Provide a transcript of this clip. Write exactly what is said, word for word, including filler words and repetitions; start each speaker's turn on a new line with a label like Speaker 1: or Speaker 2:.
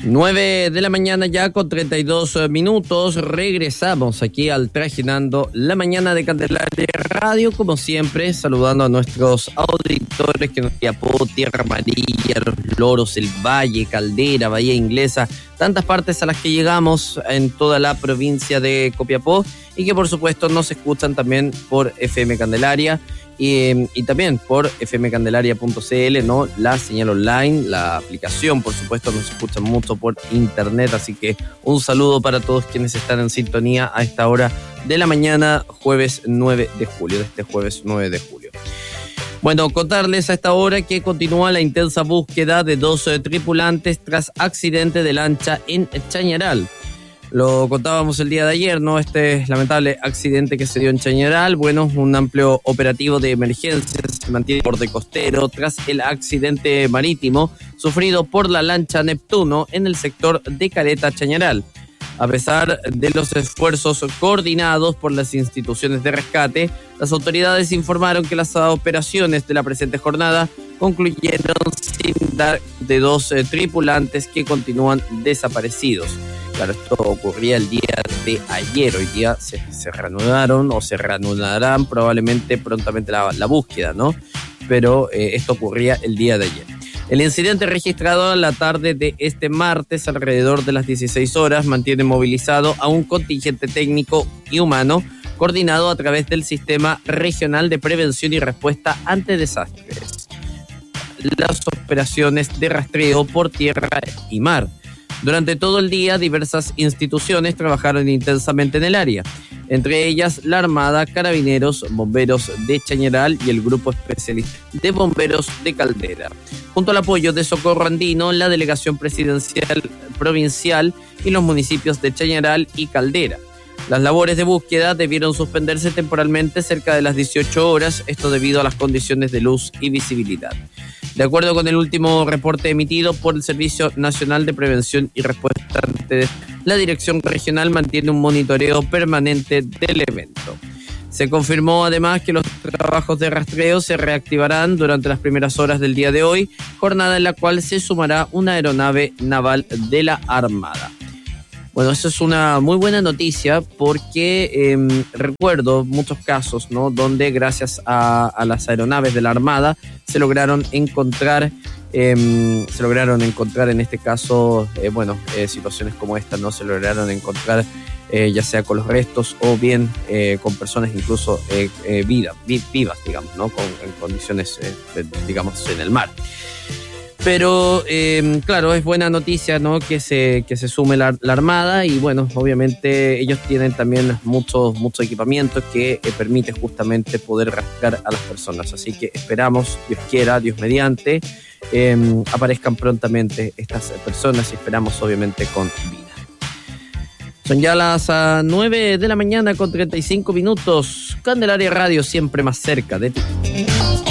Speaker 1: nueve de la mañana ya con treinta y dos minutos. Regresamos aquí al Trajinando la Mañana de Candelaria Radio, como siempre, saludando a nuestros auditores que nos Copiapó, Tierra Amarilla, Los Loros, El Valle, Caldera, Bahía Inglesa, tantas partes a las que llegamos en toda la provincia de Copiapó y que por supuesto nos escuchan también por F M Candelaria. Y, y también por f m candelaria punto c l, ¿no? La señal online, la aplicación, por supuesto, nos escuchan mucho por internet, así que un saludo para todos quienes están en sintonía a esta hora de la mañana, jueves nueve de julio, de este jueves nueve de julio. Bueno, contarles a esta hora que continúa la intensa búsqueda de dos eh, tripulantes tras accidente de lancha en Chañaral. Lo contábamos el día de ayer, ¿no? Este lamentable accidente que se dio en Chañaral. Bueno, un amplio operativo de emergencia se mantiene por de costero tras el accidente marítimo sufrido por la lancha Neptuno en el sector de Caleta, Chañaral. A pesar de los esfuerzos coordinados por las instituciones de rescate, las autoridades informaron que las operaciones de la presente jornada concluyeron sin dar de dos eh, tripulantes que continúan desaparecidos. Claro, esto ocurría el día de ayer. Hoy día se, se reanudaron o se reanudarán probablemente prontamente la, la búsqueda, ¿no? Pero eh, esto ocurría el día de ayer. El incidente registrado en la tarde de este martes, alrededor de las dieciséis horas, mantiene movilizado a un contingente técnico y humano coordinado a través del Sistema Regional de Prevención y Respuesta ante Desastres. Las operaciones de rastreo por tierra y mar. Durante todo el día, diversas instituciones trabajaron intensamente en el área, entre ellas la Armada, Carabineros, Bomberos de Chañaral y el Grupo Especialista de Bomberos de Caldera. Junto al apoyo de Socorro Andino, la Delegación Presidencial Provincial y los municipios de Chañaral y Caldera. Las labores de búsqueda debieron suspenderse temporalmente cerca de las dieciocho horas, esto debido a las condiciones de luz y visibilidad. De acuerdo con el último reporte emitido por el Servicio Nacional de Prevención y Respuesta, la Dirección Regional mantiene un monitoreo permanente del evento. Se confirmó además que los trabajos de rastreo se reactivarán durante las primeras horas del día de hoy, jornada en la cual se sumará una aeronave naval de la Armada. Bueno, eso es una muy buena noticia porque eh, recuerdo muchos casos, ¿no?, donde gracias a, a las aeronaves de la Armada se lograron encontrar, eh, se lograron encontrar en este caso, eh, bueno, eh, situaciones como esta, ¿no? Se lograron encontrar eh, ya sea con los restos o bien eh, con personas incluso eh, eh, vida, vivas, digamos, ¿no?, con, en condiciones, eh, digamos, en el mar. Pero, eh, claro, es buena noticia, ¿no?, que se, que se sume la, la Armada y, bueno, obviamente ellos tienen también mucho, mucho equipamiento que eh, permite justamente poder rastrear a las personas. Así que esperamos, Dios quiera, Dios mediante, eh, aparezcan prontamente estas personas y esperamos, obviamente, con vida. Son ya las uh, nueve de la mañana con treinta y cinco minutos. Candelaria Radio, siempre más cerca de ti.